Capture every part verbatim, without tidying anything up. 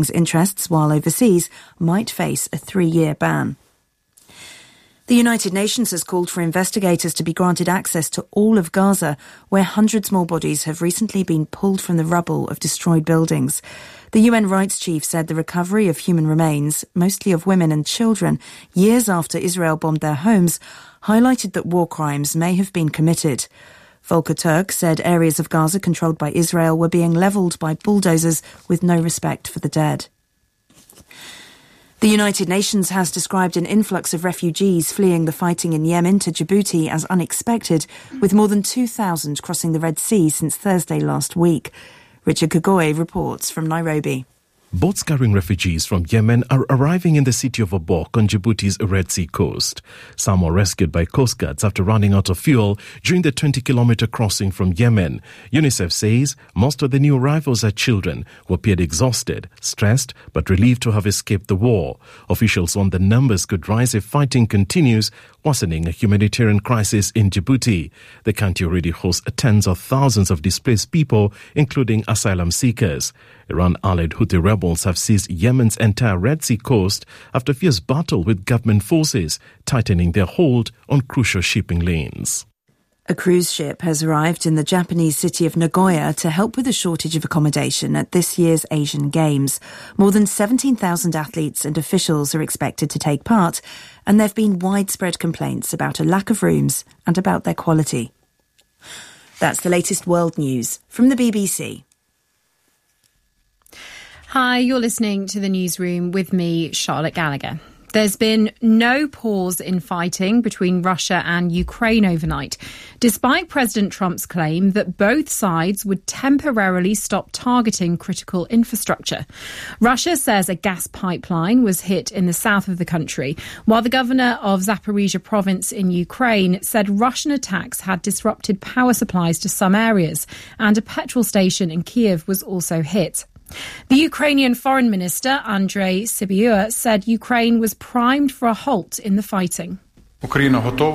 interests while overseas might face a three-year ban. The United Nations has called for investigators to be granted access to all of Gaza, where hundreds more bodies have recently been pulled from the rubble of destroyed buildings. The U N rights chief said the recovery of human remains, mostly of women and children, years after Israel bombed their homes, highlighted that war crimes may have been committed. Volker Turk said areas of Gaza controlled by Israel were being levelled by bulldozers with no respect for the dead. The United Nations has described an influx of refugees fleeing the fighting in Yemen to Djibouti as unexpected, with more than two thousand crossing the Red Sea since Thursday last week. Richard Kagoy reports from Nairobi. Boats carrying refugees from Yemen are arriving in the city of Obok on Djibouti's Red Sea coast. Some were rescued by coast guards after running out of fuel during the twenty-kilometre crossing from Yemen. UNICEF says most of the new arrivals are children who appeared exhausted, stressed, but relieved to have escaped the war. Officials warn the numbers could rise if fighting continues, worsening a humanitarian crisis in Djibouti. The country already hosts tens of thousands of displaced people, including asylum seekers. Iran-allied Houthi rebels have seized Yemen's entire Red Sea coast after fierce battle with government forces, tightening their hold on crucial shipping lanes. A cruise ship has arrived in the Japanese city of Nagoya to help with a shortage of accommodation at this year's Asian Games. More than seventeen thousand athletes and officials are expected to take part, and there have been widespread complaints about a lack of rooms and about their quality. That's the latest world news from the B B C. Hi, you're listening to the newsroom with me, Charlotte Gallagher. There's been no pause in fighting between Russia and Ukraine overnight, despite President Trump's claim that both sides would temporarily stop targeting critical infrastructure. Russia says a gas pipeline was hit in the south of the country, while the governor of Zaporizhia province in Ukraine said Russian attacks had disrupted power supplies to some areas, and a petrol station in Kiev was also hit. The Ukrainian Foreign Minister, Andrei Sybiha, said Ukraine was primed for a halt in the fighting. Ukraine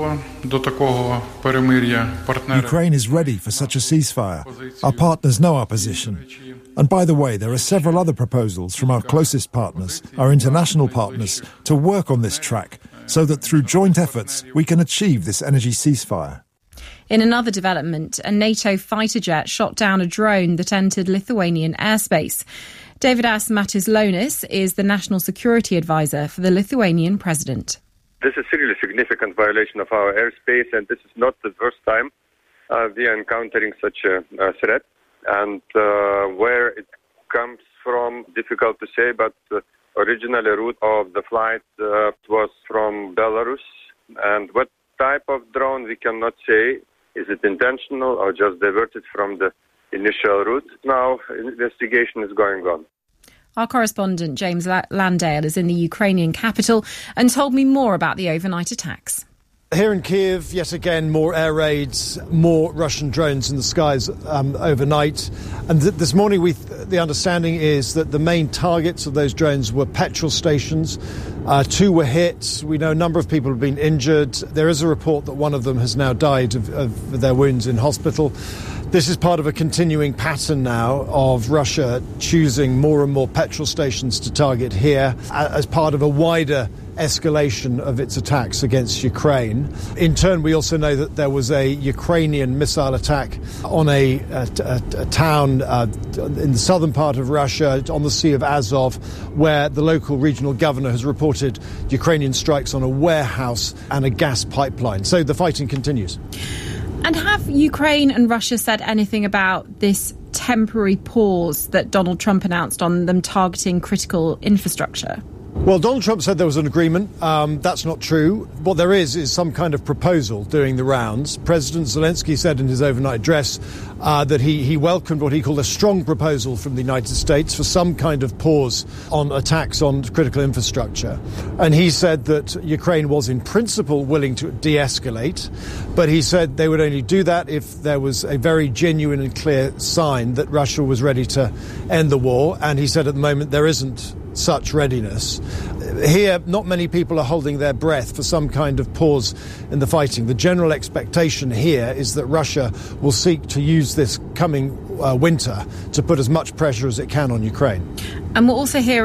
is ready for such a ceasefire. Our partners know our position. And by the way, there are several other proposals from our closest partners, our international partners, to work on this track so that through joint efforts we can achieve this energy ceasefire. In another development, a NATO fighter jet shot down a drone that entered Lithuanian airspace. Davidas Matislonis is the National Security Advisor for the Lithuanian president. This is a really significant violation of our airspace, and this is not the first time uh, we are encountering such a, a threat. And uh, where it comes from, difficult to say, but uh, originally the route of the flight uh, was from Belarus. And what type of drone, we cannot say. Is it intentional or just diverted from the initial route? Now, investigation is going on. Our correspondent, James Landale, is in the Ukrainian capital and told me more about the overnight attacks. Here in Kiev, yet again, more air raids, more Russian drones in the skies um, overnight. And th- this morning, we th- the understanding is that the main targets of those drones were petrol stations. Uh, two were hit. We know a number of people have been injured. There is a report that one of them has now died of, of their wounds in hospital. This is part of a continuing pattern now of Russia choosing more and more petrol stations to target here as part of a wider escalation of its attacks against Ukraine. In turn, we also know that there was a Ukrainian missile attack on a, a, a, a town uh, in the southern part of Russia, on the Sea of Azov, where the local regional governor has reported Ukrainian strikes on a warehouse and a gas pipeline. So the fighting continues. And have Ukraine and Russia said anything about this temporary pause that Donald Trump announced on them targeting critical infrastructure? Well, Donald Trump said there was an agreement. Um, that's not true. What there is is some kind of proposal doing the rounds. President Zelensky said in his overnight address uh, that he, he welcomed what he called a strong proposal from the United States for some kind of pause on attacks on critical infrastructure. And he said that Ukraine was in principle willing to de-escalate, but he said they would only do that if there was a very genuine and clear sign that Russia was ready to end the war. And he said at the moment there isn't such readiness. Here, not many people are holding their breath for some kind of pause in the fighting. The general expectation here is that Russia will seek to use this coming uh, winter to put as much pressure as it can on Ukraine. And we'll also hear